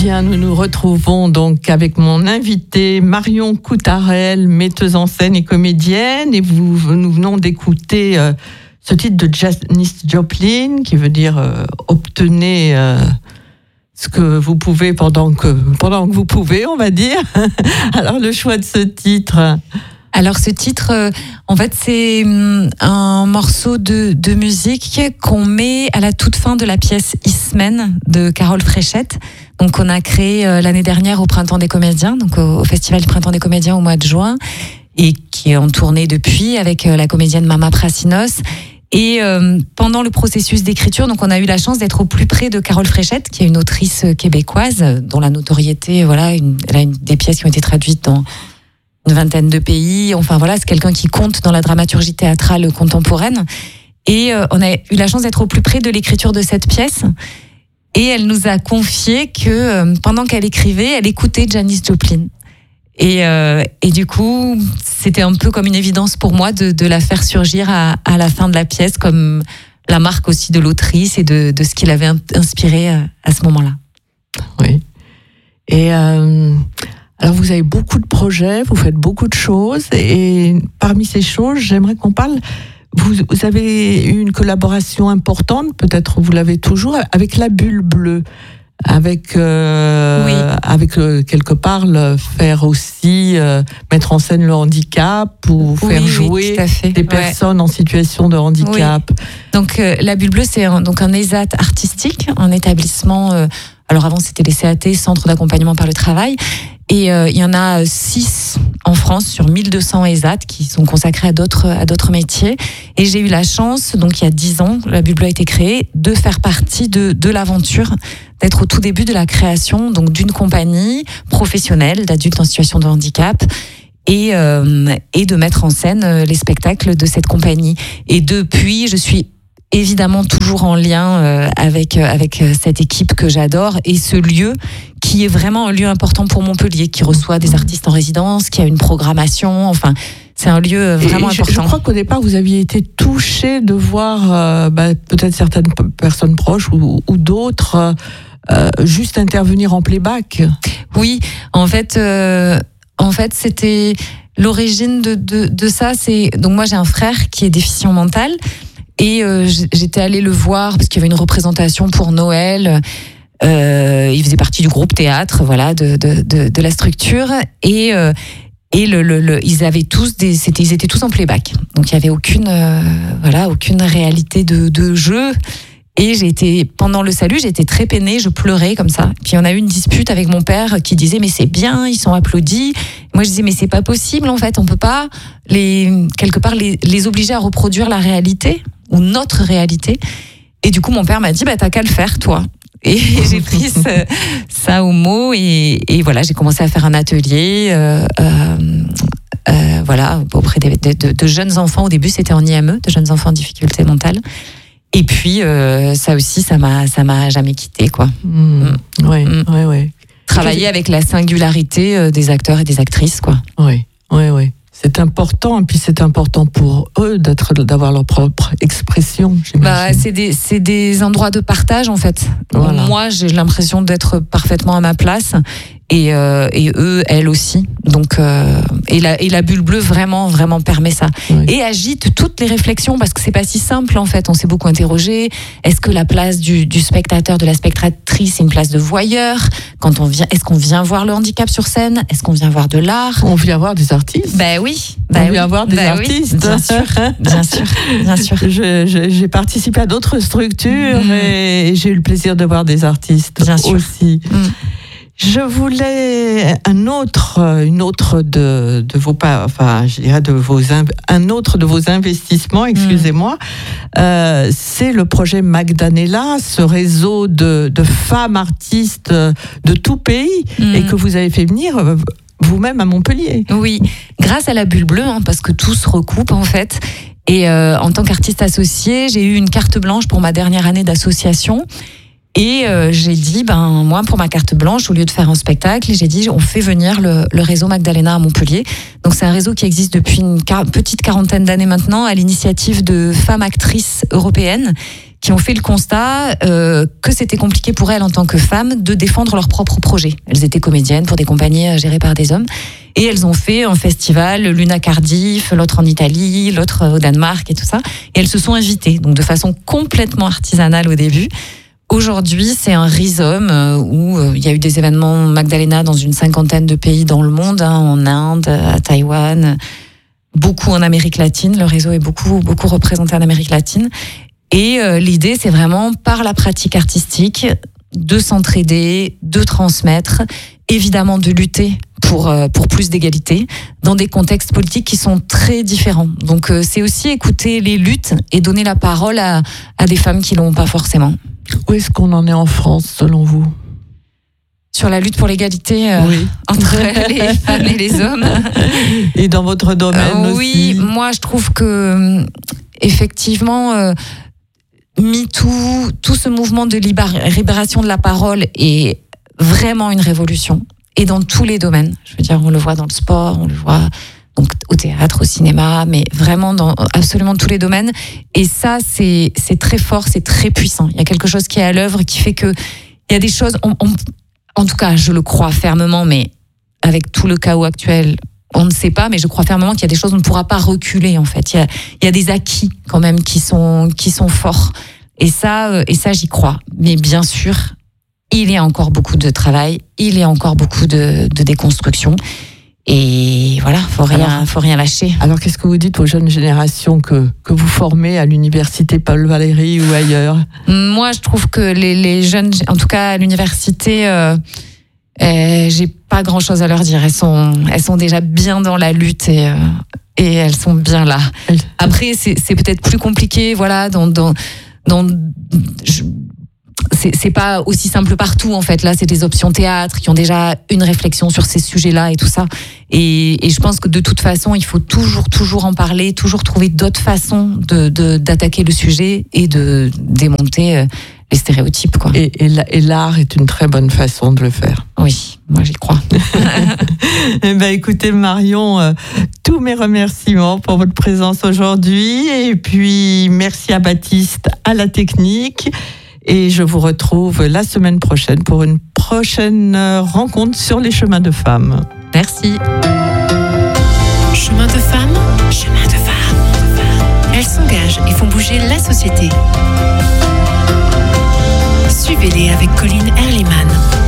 Bien, nous nous retrouvons donc avec mon invité Marion Coutarel, metteuse en scène et comédienne. Et nous venons d'écouter ce titre de Janis Joplin, qui veut dire obtenez ce que vous pouvez pendant que vous pouvez, on va dire. Alors le choix de ce titre. Alors ce titre, en fait, c'est un morceau de musique qu'on met à la toute fin de la pièce Ismen de Carole Fréchette. Donc on a créé l'année dernière au Printemps des Comédiens, donc au Festival du Printemps des Comédiens au mois de juin, et qui est en tournée depuis avec la comédienne Mama Prassinos. Et pendant le processus d'écriture, donc on a eu la chance d'être au plus près de Carole Fréchette, qui est une autrice québécoise dont la notoriété, voilà, elle a des pièces qui ont été traduites dans une vingtaine de pays. Enfin voilà, c'est quelqu'un qui compte dans la dramaturgie théâtrale contemporaine. Et on a eu la chance d'être au plus près de l'écriture de cette pièce. Et elle nous a confié que pendant qu'elle écrivait, elle écoutait Janis Joplin. Et du coup, c'était un peu comme une évidence pour moi de la faire surgir à la fin de la pièce, comme la marque aussi de l'autrice et de ce qui l'avait inspiré à ce moment-là. Oui. Et alors, vous avez beaucoup de projets, vous faites beaucoup de choses, et parmi ces choses, j'aimerais qu'on parle. Vous avez eu une collaboration importante, peut-être vous l'avez toujours, avec la Bulle Bleue, avec quelque part faire aussi mettre en scène le handicap ou faire jouer des personnes en situation de handicap. Oui. Donc la Bulle Bleue, c'est un ESAT artistique, un établissement. Alors avant c'était les CAT, Centre d'accompagnement par le travail. Et il y en a 6 en France sur 1200 ESAT qui sont consacrés à d'autres métiers. Et j'ai eu la chance, donc il y a 10 ans, la Bulle Bleue a été créée, de faire partie de l'aventure, d'être au tout début de la création donc d'une compagnie professionnelle d'adultes en situation de handicap et de mettre en scène les spectacles de cette compagnie. Et depuis, je suis évidemment toujours en lien avec cette équipe que j'adore et ce lieu qui est vraiment un lieu important pour Montpellier, qui reçoit des artistes en résidence, qui a une programmation, enfin c'est un lieu vraiment important. Je crois qu'au départ vous aviez été touchée de voir peut-être certaines personnes proches ou d'autres juste intervenir en playback. Oui, en fait c'était l'origine de ça. Donc moi j'ai un frère qui est déficient mental. Et j'étais allée le voir parce qu'il y avait une représentation pour Noël. Il faisait partie du groupe théâtre, voilà, de la structure. Et ils avaient tous ils étaient tous en playback. Donc il y avait aucune réalité de jeu. Et pendant le salut, j'étais très peinée, je pleurais comme ça. Puis on a eu une dispute avec mon père qui disait mais c'est bien, ils sont applaudis. Moi je disais mais c'est pas possible en fait, on peut pas les obliger à reproduire la réalité ou notre réalité. Et du coup mon père m'a dit t'as qu'à le faire toi. Et j'ai pris ça au mot et voilà, j'ai commencé à faire un atelier voilà auprès de jeunes enfants. Au début c'était en IME, de jeunes enfants en difficulté mentale. Et puis ça aussi, ça m'a jamais quitté quoi. Ouais. Travailler avec la singularité des acteurs et des actrices quoi. Oui. C'est important, et puis c'est important pour eux d'avoir leur propre expression. C'est des endroits de partage en fait. Voilà. Moi, j'ai l'impression d'être parfaitement à ma place. Et eux, elles aussi. Donc, et la Bulle Bleue vraiment permet ça. Oui. Et agite toutes les réflexions parce que c'est pas si simple en fait. On s'est beaucoup interrogé. Est-ce que la place du spectateur, de la spectatrice, c'est une place de voyeur quand on vient? Est-ce qu'on vient voir le handicap sur scène? Est-ce qu'on vient voir de l'art? On vient voir des artistes. Oui. On vient voir des artistes. Oui, bien sûr. J'ai participé à d'autres structures et j'ai eu le plaisir de voir des artistes aussi. Je voulais un autre de vos investissements, excusez-moi. C'est le projet Magdanella, ce réseau de femmes artistes de tout pays et que vous avez fait venir vous-même à Montpellier. Oui, grâce à la Bulle Bleue, parce que tout se recoupe en fait. Et en tant qu'artiste associée, j'ai eu une carte blanche pour ma dernière année d'association. Et j'ai dit, moi, pour ma carte blanche, au lieu de faire un spectacle, j'ai dit, on fait venir le réseau Magdalena à Montpellier. Donc, c'est un réseau qui existe depuis une petite quarantaine d'années maintenant, à l'initiative de femmes actrices européennes qui ont fait le constat que c'était compliqué pour elles en tant que femmes de défendre leurs propres projets. Elles étaient comédiennes pour des compagnies gérées par des hommes et elles ont fait un festival, Luna Cardiff, l'autre en Italie, l'autre au Danemark et tout ça. Et elles se sont invitées, donc de façon complètement artisanale au début. Aujourd'hui, c'est un rhizome où il y a eu des événements Magdalena dans une 50aine de pays dans le monde, en Inde, à Taïwan, beaucoup en Amérique latine. Le réseau est beaucoup représenté en Amérique latine. Et l'idée, c'est vraiment par la pratique artistique de s'entraider, de transmettre, évidemment de lutter pour plus d'égalité dans des contextes politiques qui sont très différents. Donc c'est aussi écouter les luttes et donner la parole à des femmes qui l'ont pas forcément. Où est-ce qu'on en est en France, selon vous ? Sur la lutte pour l'égalité oui. entre les femmes et les hommes. Et dans votre domaine aussi. Oui, moi je trouve que effectivement, MeToo, tout ce mouvement de libération de la parole est vraiment une révolution. Et dans tous les domaines. Je veux dire, on le voit dans le sport, on le voit donc au théâtre, au cinéma, mais vraiment dans absolument tous les domaines. Et ça, c'est très fort, c'est très puissant. Il y a quelque chose qui est à l'œuvre qui fait que il y a des choses, en tout cas, je le crois fermement, mais avec tout le chaos actuel, on ne sait pas, mais je crois fermement qu'il y a des choses où on ne pourra pas reculer, en fait. Il y a des acquis, quand même, qui sont forts. Et ça, j'y crois. Mais bien sûr, il y a encore beaucoup de travail, il y a encore beaucoup de déconstruction. Et voilà, faut rien lâcher. Alors, qu'est-ce que vous dites aux jeunes générations que vous formez à l'université Paul Valéry ou ailleurs ? Moi, je trouve que les jeunes, en tout cas à l'université, j'ai pas grand-chose à leur dire. Elles sont déjà bien dans la lutte et elles sont bien là. Après, c'est peut-être plus compliqué, voilà, c'est pas aussi simple partout en fait. Là, c'est des options théâtre qui ont déjà une réflexion sur ces sujets-là et tout ça. Et je pense que de toute façon, il faut toujours en parler, toujours trouver d'autres façons d'attaquer le sujet et de démonter les stéréotypes, quoi. Et l'art est une très bonne façon de le faire. Oui, moi j'y crois. Eh ben, écoutez Marion, tous mes remerciements pour votre présence aujourd'hui. Et puis merci à Baptiste à la technique. Et je vous retrouve la semaine prochaine pour une prochaine rencontre sur les chemins de femmes. Merci. Chemin de femmes, chemin de femmes. Elles s'engagent et font bouger la société. Suivez-les avec Colline Erliman.